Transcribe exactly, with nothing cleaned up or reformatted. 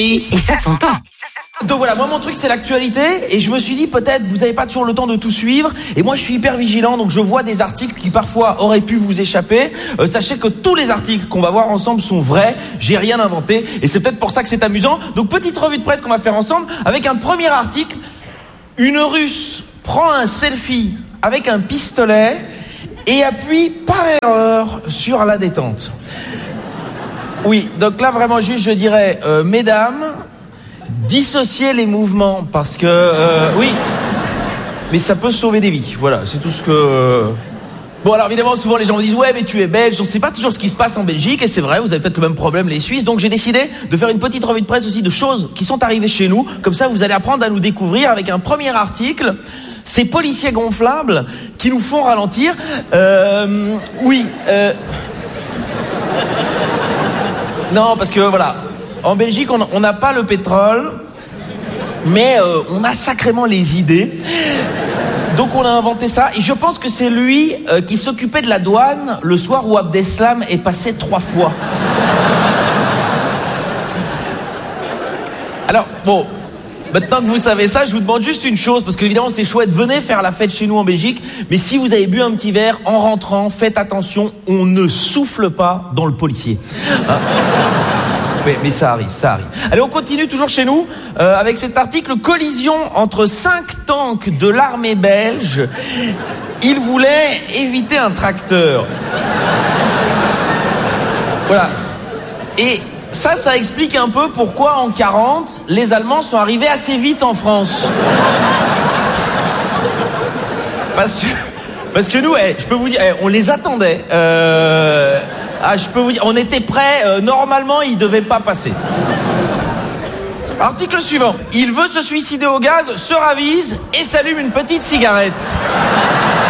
Et ça s'entend. Donc voilà, moi mon truc c'est l'actualité et je me suis dit peut-être vous n'avez pas toujours le temps de tout suivre et moi je suis hyper vigilant donc je vois des articles qui parfois auraient pu vous échapper. Euh, sachez que tous les articles qu'on va voir ensemble sont vrais, j'ai rien inventé et c'est peut-être pour ça que c'est amusant. Donc petite revue de presse qu'on va faire ensemble avec un premier article. Une Russe prend un selfie avec un pistolet et appuie par erreur sur la détente. Oui, donc là vraiment juste je dirais, euh, mesdames, dissociez les mouvements parce que, euh, oui, mais ça peut sauver des vies, voilà, c'est tout ce que... Euh... Bon alors évidemment souvent les gens me disent ouais mais tu es belge, on ne sait pas toujours ce qui se passe en Belgique et c'est vrai, vous avez peut-être le même problème les Suisses, donc j'ai décidé de faire une petite revue de presse aussi de choses qui sont arrivées chez nous, comme ça vous allez apprendre à nous découvrir avec un premier article. Ces policiers gonflables qui nous font ralentir, euh, oui, euh... non parce que voilà, en Belgique on n'a pas le pétrole, mais euh, on a sacrément les idées. Donc on a inventé ça et je pense que c'est lui euh, qui s'occupait de la douane le soir où Abdeslam est passé trois fois. Alors bon, maintenant que vous savez ça, je vous demande juste une chose, parce qu'évidemment c'est chouette, venez faire la fête chez nous en Belgique, mais si vous avez bu un petit verre en rentrant, faites attention, on ne souffle pas dans le policier. Hein? Mais, mais ça arrive, ça arrive. Allez, on continue toujours chez nous euh, avec cet article. Collision entre cinq tanks de l'armée belge. Ils voulaient éviter un tracteur. Voilà. Et ça, ça explique un peu pourquoi en quarante, les Allemands sont arrivés assez vite en France. Parce que, parce que nous, eh, je peux vous dire, eh, on les attendait. Euh... Ah, je peux vous dire, on était prêts, euh, normalement, il devait pas passer. Article suivant. Il veut se suicider au gaz, se ravise et s'allume une petite cigarette.